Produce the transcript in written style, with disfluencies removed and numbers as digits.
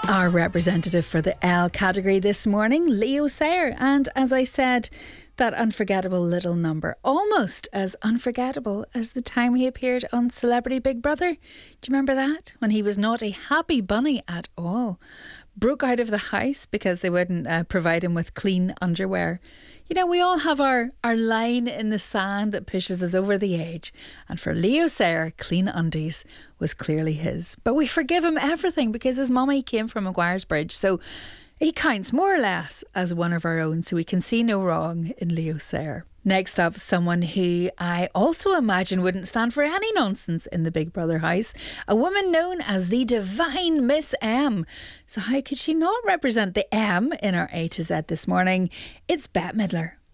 Our representative for the L category this morning, Leo Sayer. And as I said, that unforgettable little number, almost as unforgettable as the time he appeared on Celebrity Big Brother. Do you remember that? When he was not a happy bunny at all. Broke out of the house because they wouldn't provide him with clean underwear. You know, we all have our line in the sand that pushes us over the edge. And for Leo Sayer, clean undies was clearly his. But we forgive him everything because his mummy came from Maguire's Bridge. So he counts more or less as one of our own. So we can see no wrong in Leo Sayer. Next up, someone who I also imagine wouldn't stand for any nonsense in the Big Brother house. A woman known as the Divine Miss M. So how could she not represent the M in our A to Z this morning? It's Bette Midler.